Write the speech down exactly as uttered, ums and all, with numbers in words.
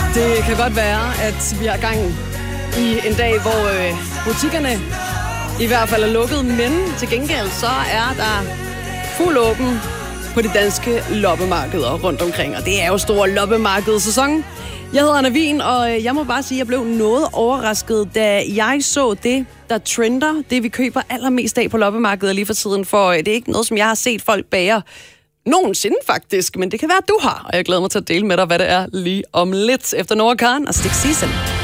Det kan godt være, at vi har gang i en dag, hvor øh, butikkerne i hvert fald er lukket, men til gengæld så er der fuld åben på de danske loppemarkeder rundt omkring, og det er jo stor loppemarkedssæson. Jeg hedder Anna Wien, og jeg må bare sige, at jeg blev noget overrasket, da jeg så det, der trender, det vi køber allermest af på loppemarkedet lige for tiden, for det er ikke noget, som jeg har set folk bære nogensinde faktisk, men det kan være, at du har, og jeg glæder mig til at dele med dig, hvad det er lige om lidt efter Nora Karen og Stig Sissel.